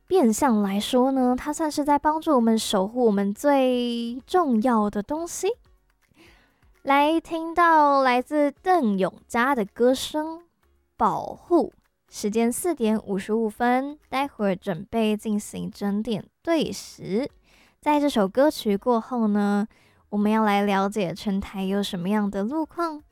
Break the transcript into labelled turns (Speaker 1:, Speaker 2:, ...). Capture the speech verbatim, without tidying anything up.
Speaker 1: 变相来说呢，它算是在帮助我们守护我们最重要的东西。来，听到来自邓永嘉的歌声《保护》。时间四点五十五分，待会儿准备进行整点对时。在这首歌曲过后呢，我们要来了解全台有什么样的路况。